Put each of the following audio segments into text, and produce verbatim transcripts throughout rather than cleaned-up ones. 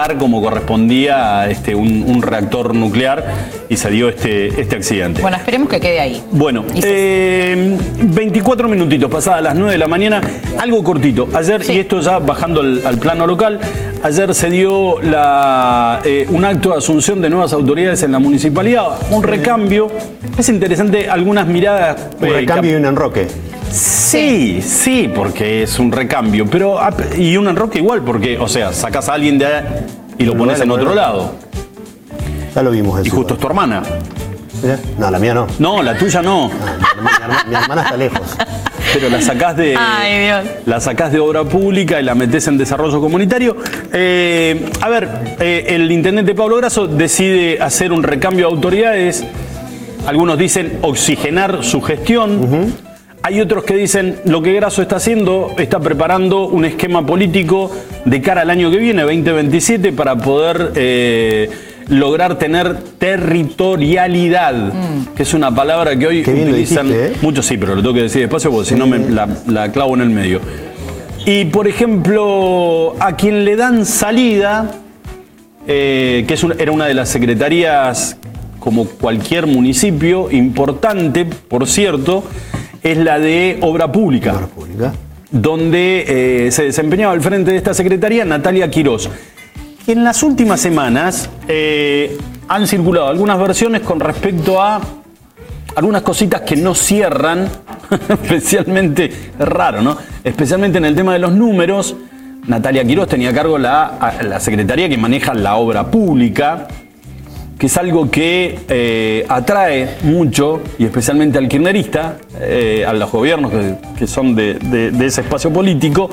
como correspondía a este, un, un reactor nuclear y se dio este, este accidente. Bueno, esperemos que quede ahí. Bueno, eh, veinticuatro minutitos pasadas las nueve de la mañana, algo cortito. Ayer, sí. y esto ya bajando al, al plano local, ayer se dio la, eh, un acto de asunción de nuevas autoridades en la municipalidad, un recambio. Es interesante algunas miradas. Un eh, recambio y un enroque. Sí, sí, porque es un recambio, pero y un enroque igual, porque, o sea, sacás a alguien de ahí y lo pones en otro lado. Ya lo vimos eso. Y justo es tu hermana. No, la mía no. No, la tuya no. no mi, hermana, mi hermana está lejos. Pero la sacás de. Ay, Dios. La sacás de obra pública y la metés en desarrollo comunitario. Eh, a ver, eh, el intendente Pablo Grasso decide hacer un recambio de autoridades. Algunos dicen oxigenar su gestión. Uh-huh. Hay otros que dicen lo que Grasso está haciendo, está preparando un esquema político de cara al año que viene, veinte veintisiete, para poder eh, lograr tener territorialidad, mm. que es una palabra que hoy Qué utilizan dijiste, ¿eh? muchos, sí, pero lo tengo que decir despacio porque sí. si no me la, la clavo en el medio. Y por ejemplo, a quien le dan salida, eh, que es un, era una de las secretarías, como cualquier municipio, importante, por cierto, es la de Obra Pública, Obra Pública. donde eh, se desempeñaba al frente de esta secretaría Natalia Quirós. Que en las últimas semanas eh, han circulado algunas versiones con respecto a algunas cositas que no cierran, especialmente, es raro, ¿no? Especialmente en el tema de los números. Natalia Quirós tenía a cargo la, la secretaría que maneja la obra pública, que es algo que eh, atrae mucho, y especialmente al kirchnerista, eh, a los gobiernos que, que son de, de, de ese espacio político,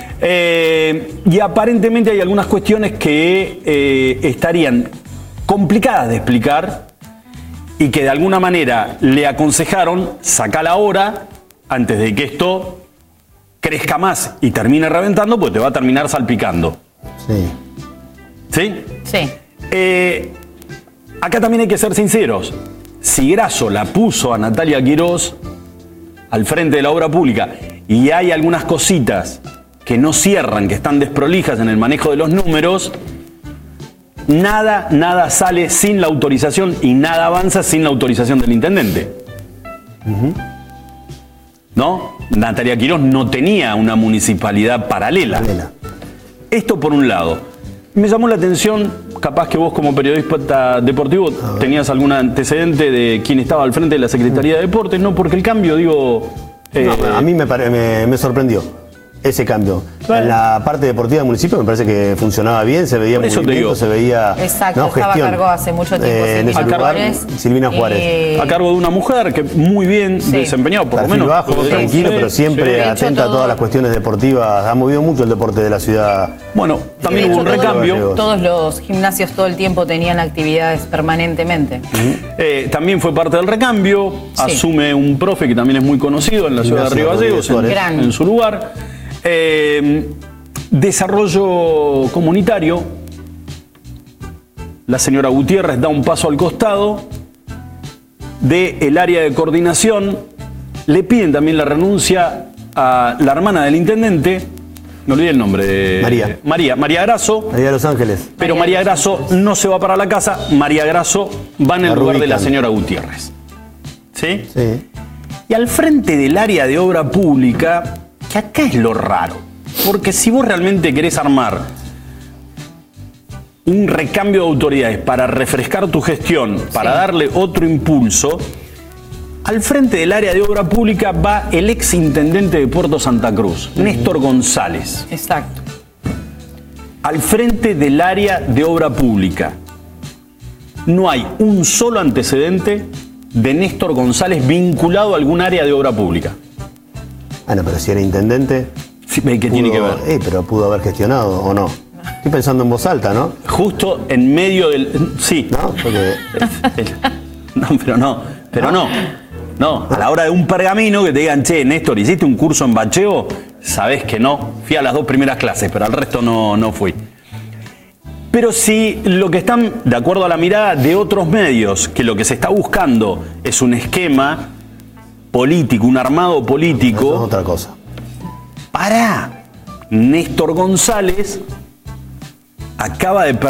eh, y aparentemente hay algunas cuestiones que eh, estarían complicadas de explicar y que de alguna manera le aconsejaron sacar ahora antes de que esto crezca más y termine reventando, pues te va a terminar salpicando. Sí. ¿Sí? Sí. Eh, Acá también hay que ser sinceros. Si Grasso la puso a Natalia Quirós al frente de la obra pública y hay algunas cositas que no cierran, que están desprolijas en el manejo de los números, nada, nada sale sin la autorización y nada avanza sin la autorización del intendente. Uh-huh. ¿No? Natalia Quirós no tenía una municipalidad paralela. paralela. Esto por un lado. Me llamó la atención, capaz que vos como periodista deportivo tenías algún antecedente de quién estaba al frente de la Secretaría de Deportes, ¿no? Porque el cambio, digo... Eh, no, a mí me, me, me sorprendió ese cambio. Bueno. En la parte deportiva del municipio me parece que funcionaba bien, se veía movimiento, se veía... Exacto, no, estaba gestión. a cargo hace mucho tiempo eh, en ese lugar, Silvina Juárez. Eh, a cargo de una mujer que muy bien sí. desempeñado, por Perfil lo menos. bajo, sí, tranquilo, sí, pero siempre sí. atenta todo, a todas las cuestiones deportivas. Ha movido mucho el deporte de la ciudad. Bueno, también hubo un todo, recambio. Todos los gimnasios todo el tiempo tenían actividades permanentemente. Uh-huh. eh, también fue parte del recambio. Sí. Asume un profe que también es muy conocido en la ciudad de Río Gallegos, en, en su lugar. Eh, desarrollo comunitario. La señora Gutiérrez da un paso al costado del área de coordinación. Le piden también la renuncia a la hermana del intendente. Me olvidé el nombre de María. María, María Grasso. María de Los Ángeles. Pero María, María Grasso no se va para la casa. María Grasso va en el la lugar de la señora Gutiérrez. ¿Sí? Sí. Y al frente del área de obra pública, que acá es lo raro. Porque si vos realmente querés armar un recambio de autoridades para refrescar tu gestión, para sí. darle otro impulso, al frente del área de obra pública va el ex intendente de Puerto Santa Cruz, uh-huh. Néstor González. Exacto. Al frente del área de obra pública no hay un solo antecedente de Néstor González vinculado a algún área de obra pública. Bueno, pero si era intendente... Sí, ¿qué pudo, tiene que ver? Eh, pero pudo haber gestionado, ¿o no? Estoy pensando en voz alta, ¿no? Justo en medio del... Sí. ¿No? Porque... no, pero no. Pero no. No, a la hora de un pergamino que te digan, che, Néstor, ¿hiciste un curso en bacheo? Sabés que no. Fui a las dos primeras clases, pero al resto no, no fui. Pero si lo que están, de acuerdo a la mirada de otros medios, que lo que se está buscando es un esquema político, un armado político... Eso es otra cosa. Para Néstor González acaba de perder